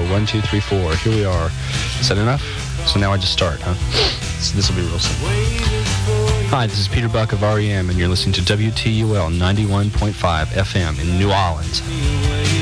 1, 2, 3, 4. Here we are. Is that enough? So now I just start, huh? So this will be real simple. Hi, this is Peter Buck of REM, and you're listening to WTUL 91.5 FM in New Orleans.